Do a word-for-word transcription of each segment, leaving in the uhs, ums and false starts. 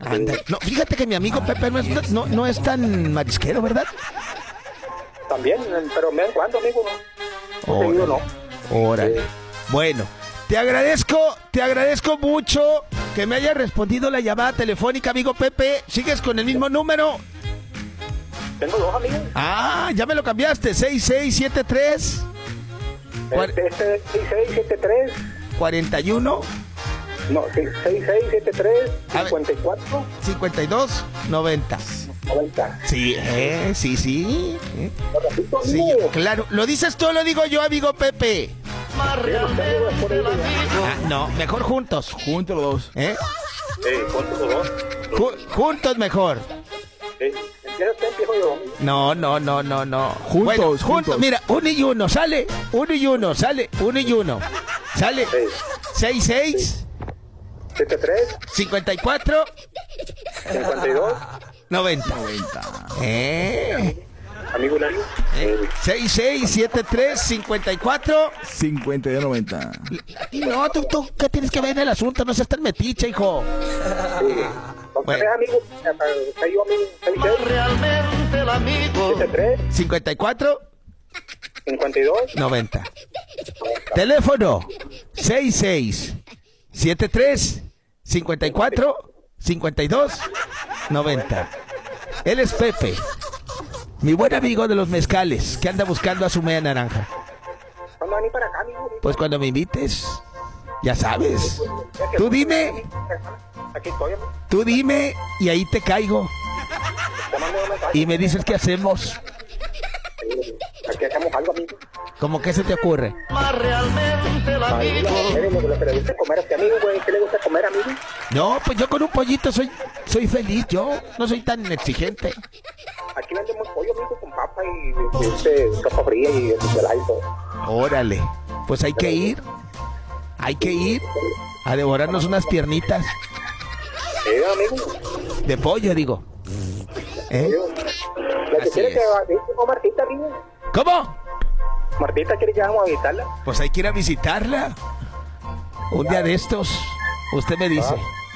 Anda. No, fíjate que mi amigo Pepe no es, no, no es tan marisquero, ¿verdad? También, pero de vez en cuando, amigo, no. No seguido, no. Órale. Sí. Bueno, te agradezco, te agradezco mucho que me hayas respondido la llamada telefónica, amigo Pepe. ¿Sigues con el mismo número? Tengo dos, amigos. Ah, ya me lo cambiaste. seis seis siete tres Este, este es seis seis siete tres. cuarenta y uno No, seis seis siete tres A ver. cincuenta y cuatro cincuenta y dos noventa. noventa. Sí, eh, sí, sí. eh. ¿Lo repito, Sí, amigo? claro. ¿Lo dices tú o lo digo yo, amigo Pepe? Ah, no, mejor juntos. Juntos los dos. ¿Eh? Sí, ¿cuántos los dos? Ju- juntos mejor. Sí. ¿Empieza usted, empiezo yo, amigo? No, no, no, no, no. Juntos, Bueno, juntos. juntos. Mira, uno y uno, sale. Uno y uno, sale. Uno y uno. Sale. Sí. seis seis siete tres cincuenta y cuatro cincuenta y dos. noventa. ¿Eh? Amigo Hilario. ¿Eh? seis seis siete tres cincuenta y cuatro cincuenta y dos noventa. No, tú, tú, ¿qué tienes que ver en el asunto? No seas tan metiche, hijo. ¿Con Bueno. qué amigo? ¿Está yo, amigo? seis seis Realmente el amigo. siete tres cincuenta y cuatro cincuenta y dos. noventa. Teléfono seis seis siete tres cincuenta y cuatro cincuenta y dos noventa. Él es Pepe, mi buen amigo de los mezcales, que anda buscando a su media naranja. ¿Cuándo van a ir para acá, amigo? Pues cuando me invites, ya sabes. Tú dime, Aquí estoy, amigo. tú dime y ahí te caigo. Te mando un mensaje. Y me dices qué hacemos. Aquí hacemos algo, amigo. ¿Cómo que se te ocurre? Más realmente el amigo. ¿Qué le gusta comer a este amigo, güey? ¿Qué le gusta comer, amigo? No, pues yo con un pollito soy, soy feliz, yo no soy tan exigente. Aquí vendemos pollo, amigo, con papa y, y, este, sopa fría y ensalada y todo. Órale, pues hay que ir, hay que ir a devorarnos unas piernitas Sí, amigo. de pollo, digo. ¿Eh? La que Así quiere es. que va a Martita, amigo. ¿Cómo? Martita quiere que vamos a visitarla. Pues hay que ir a visitarla. Un día de estos, usted me dice.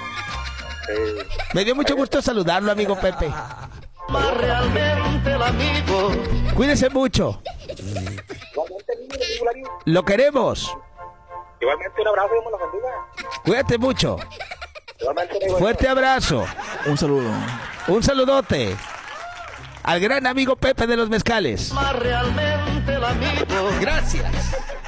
Eh, Me dio mucho gusto saludarlo, amigo Pepe. Más realmente el amigo. Cuídese mucho. igualmente, amigo, amigo Hilario. Lo queremos. Igualmente, un abrazo, Dios me los bendiga. Cuídate mucho. Igualmente, amigo. Fuerte abrazo. Un saludo. Un saludote al gran amigo Pepe de los Mezcales. Más realmente el amigo. Gracias.